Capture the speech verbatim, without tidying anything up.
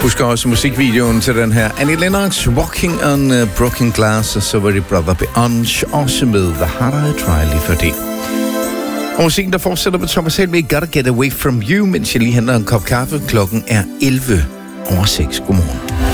Husker også musikvideoen til den her Annie Lennox, Walking on uh, Broken Glass, og så var det Brother Beyonce også med The Harder I Try lige for det. Og musikken, der fortsætter på Thomas Helmi, Gotta Get Away From You, mens jeg lige henter en kop kaffe. Klokken er elleve over seks. Godmorgen.